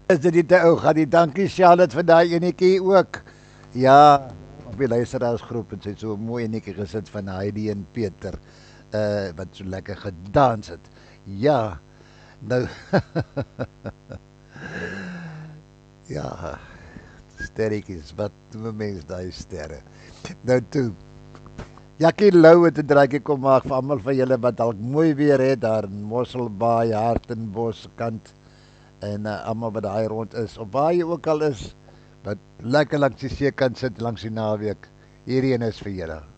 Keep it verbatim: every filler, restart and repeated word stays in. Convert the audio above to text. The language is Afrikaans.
Is dit nie te ou gaan die dankie Charlotte vir daai enetjie ook. Ja, op die luisteraarsgroep het sy so 'n mooi enetjie gesit van Heidi en Peter. Uh wat so lekker gedans het. Ja. Nou ja, sterretjies, wat noem mens daai sterre? Nou toe. Jackie Lou het 'n draaitjie kom maak vir almal van julle wat dalk mooi weer het daar in Mosselbaai, Hartenbos kant en uh, almal wat daai rond is of waar jy ook al is wat lekker langs die see kan sit langs die naweek. Hierdie een is vir julle.